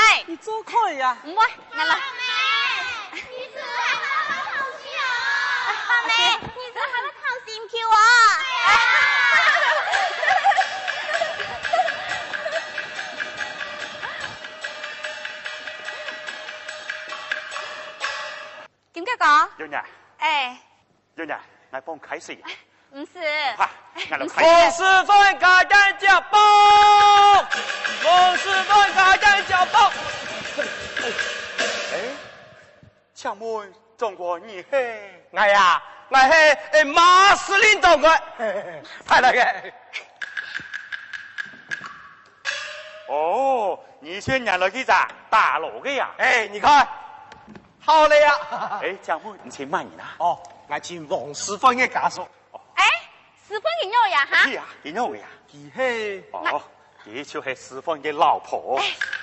你做可以啊？ 唔会，来了。 你是还好好笑。阿妹，你是还要掏心 Q 啊？ 點解講？ 有人，有人，我幫啟示。 唔是。 哈，我嚟奉啟示。 师奉家家家宝，奉师奉家家家宝。 哎，小妹，中國你嘿， 我呀，我係馬司令長官，係那個。 哦，你先nhận了一隻大佬嘅呀？ 哎，你看，好了呀。 哎，小妹，你請慢點啊。 哦，我請王師傅嘅家屬。 哎，師傅見咗呀嚇？ 係啊，見咗未啊？ 佢係哦，佢就係師傅嘅老婆。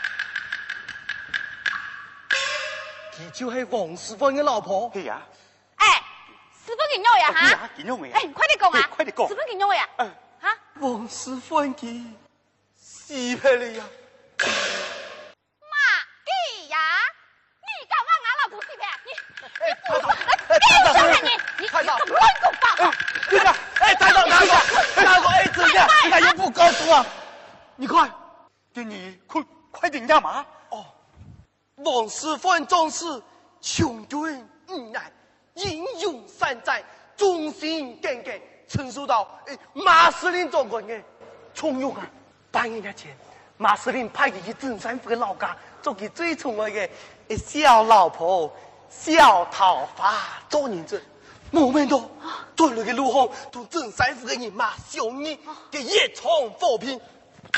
佢就係王師傅嘅老婆。 係啊。 哎，師傅見咗呀係嚇？ 啊，見咗未啊？ 哎，快啲講啊！ 快啲講。 師傅見咗呀？ 嗯。 嚇？ 王師傅佢死咗了呀！ 媽基呀！你敢話我老婆死咩？ 太小人你太早亂講吧！ 队长，哎，太早，哎，怎样？他又不告诉我。你快， 你快點呀嘛！ 哦，王师傅壮士，穷军遇难，英勇善战，忠心耿耿，承受到马司令长官的重用啊！半年前，马司令派佢去镇山府嘅老家，做佢最宠愛嘅小老婆小桃花做人質。冇命到，對你嘅陸空同鎮山府嘅人馬小二嘅夜闖火拼，